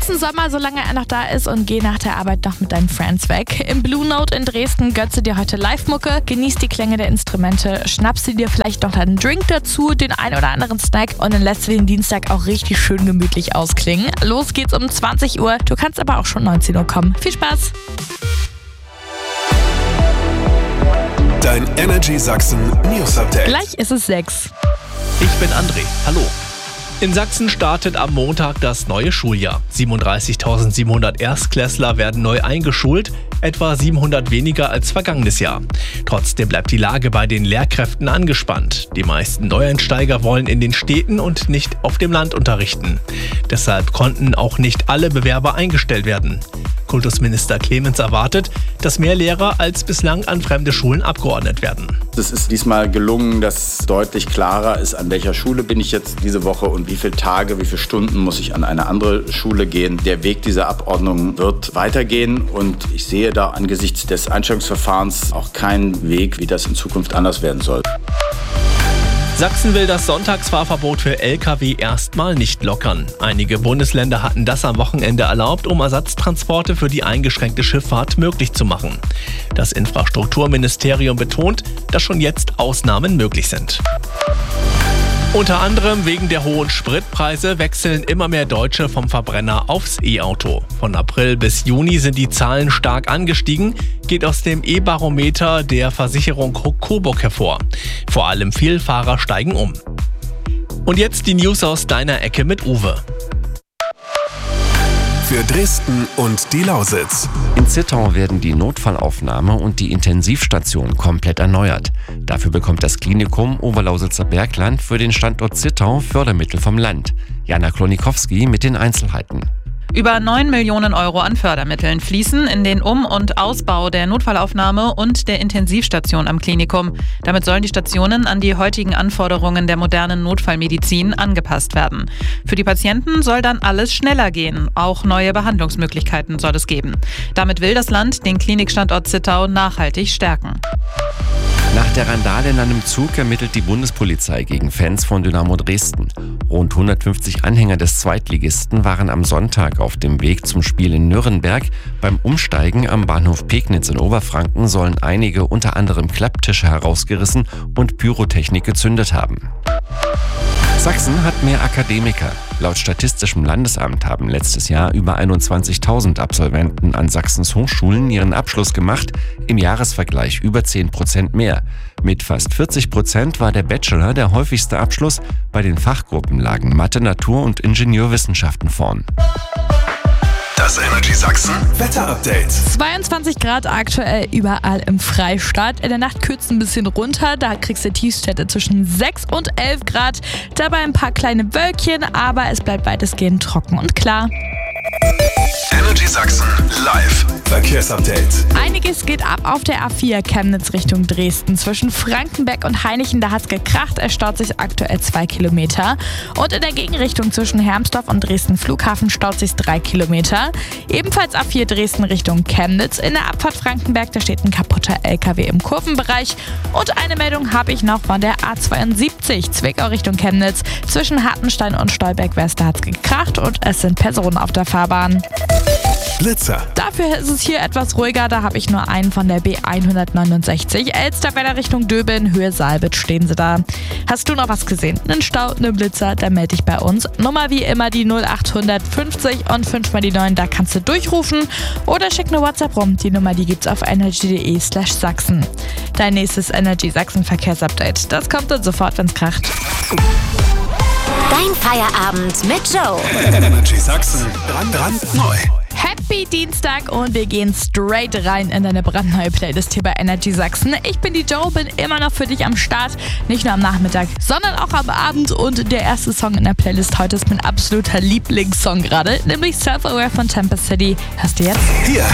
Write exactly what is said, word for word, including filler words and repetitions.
Genießen Sommer, solange er noch da ist, und geh nach der Arbeit noch mit deinen Friends weg. Im Blue Note in Dresden götze dir heute Live-Mucke, genieß die Klänge der Instrumente, schnappst du dir vielleicht noch deinen Drink dazu, den ein oder anderen Snack, und dann lässt du den Dienstag auch richtig schön gemütlich ausklingen. Los geht's um zwanzig Uhr, du kannst aber auch schon neunzehn Uhr kommen. Viel Spaß! Dein Energy Sachsen News Update. Gleich ist es sechs. Ich bin André. Hallo. In Sachsen startet am Montag das neue Schuljahr. siebenunddreißigtausendsiebenhundert Erstklässler werden neu eingeschult, etwa siebenhundert weniger als vergangenes Jahr. Trotzdem bleibt die Lage bei den Lehrkräften angespannt. Die meisten Neueinsteiger wollen in den Städten und nicht auf dem Land unterrichten. Deshalb konnten auch nicht alle Bewerber eingestellt werden. Kultusminister Clemens erwartet, dass mehr Lehrer als bislang an fremde Schulen abgeordnet werden. Es ist diesmal gelungen, dass deutlich klarer ist, an welcher Schule bin ich jetzt diese Woche und wie viele Tage, wie viele Stunden muss ich an eine andere Schule gehen. Der Weg dieser Abordnung wird weitergehen und ich sehe da angesichts des Einstellungsverfahrens auch keinen Weg, wie das in Zukunft anders werden soll. Sachsen will das Sonntagsfahrverbot für L K W erstmal nicht lockern. Einige Bundesländer hatten das am Wochenende erlaubt, um Ersatztransporte für die eingeschränkte Schifffahrt möglich zu machen. Das Infrastrukturministerium betont, dass schon jetzt Ausnahmen möglich sind. Unter anderem wegen der hohen Spritpreise wechseln immer mehr Deutsche vom Verbrenner aufs E-Auto. Von April bis Juni sind die Zahlen stark angestiegen, geht aus dem E-Barometer der Versicherung Coburg hervor. Vor allem Vielfahrer steigen um. Und jetzt die News aus deiner Ecke mit Uwe. Für Dresden und die Lausitz. In Zittau werden die Notfallaufnahme und die Intensivstation komplett erneuert. Dafür bekommt das Klinikum Oberlausitzer Bergland für den Standort Zittau Fördermittel vom Land. Jana Klonikowski mit den Einzelheiten. Über neun Millionen Euro an Fördermitteln fließen in den Um- und Ausbau der Notfallaufnahme und der Intensivstation am Klinikum. Damit sollen die Stationen an die heutigen Anforderungen der modernen Notfallmedizin angepasst werden. Für die Patienten soll dann alles schneller gehen. Auch neue Behandlungsmöglichkeiten soll es geben. Damit will das Land den Klinikstandort Zittau nachhaltig stärken. Nach der Randale in einem Zug ermittelt die Bundespolizei gegen Fans von Dynamo Dresden. Rund hundertfünfzig Anhänger des Zweitligisten waren am Sonntag auf dem Weg zum Spiel in Nürnberg. Beim Umsteigen am Bahnhof Pegnitz in Oberfranken sollen einige unter anderem Klapptische herausgerissen und Pyrotechnik gezündet haben. Sachsen hat mehr Akademiker. Laut Statistischem Landesamt haben letztes Jahr über einundzwanzigtausend Absolventen an Sachsens Hochschulen ihren Abschluss gemacht, im Jahresvergleich über zehn Prozent mehr. Mit fast vierzig Prozent war der Bachelor der häufigste Abschluss, bei den Fachgruppen lagen Mathe, Natur und Ingenieurwissenschaften vorn. Das Energy Sachsen Wetter-Update. zweiundzwanzig Grad aktuell überall im Freistaat. In der Nacht kühlt es ein bisschen runter. Da kriegst du Tiefstwerte zwischen sechs und elf Grad. Dabei ein paar kleine Wölkchen, aber es bleibt weitestgehend trocken und klar. Energy Sachsen live Verkehrsupdate. Einiges geht ab auf der A vier Chemnitz Richtung Dresden. Zwischen Frankenberg und Hainichen, da hat's gekracht. Es staut sich aktuell zwei Kilometer. Und in der Gegenrichtung zwischen Hermsdorf und Dresden Flughafen staut sich drei Kilometer. Ebenfalls A vier Dresden Richtung Chemnitz. In der Abfahrt Frankenberg, da steht ein kaputter L K W im Kurvenbereich. Und eine Meldung habe ich noch von der A zweiundsiebzig Zwickau Richtung Chemnitz. Zwischen Hartenstein und Stolberg-West, da hat's gekracht und es sind Personen auf der Fahrbahn. Blitzer. Dafür ist es hier etwas ruhiger, da habe ich nur einen von der B hundertneunundsechzig. Elsterwerda Richtung Döbeln, Höhe Saalbitz stehen sie da. Hast du noch was gesehen? Einen Stau, einen Blitzer, dann melde dich bei uns. Nummer wie immer die null acht fünfzig und fünf mal die neun, da kannst du durchrufen oder schick eine WhatsApp rum. Die Nummer, die gibt's auf energy.de slash Sachsen. Dein nächstes Energy Sachsen Verkehrsupdate. Das kommt dann sofort, wenn's kracht. Dein Feierabend mit Joe. Energy Sachsen brandneu. Happy Dienstag und wir gehen straight rein in deine brandneue Playlist hier bei Energy Sachsen. Ich bin die Joe, bin immer noch für dich am Start. Nicht nur am Nachmittag, sondern auch am Abend. Und der erste Song in der Playlist heute ist mein absoluter Lieblingssong gerade, nämlich Self-Aware von Tempest City. Hörst du jetzt? Hier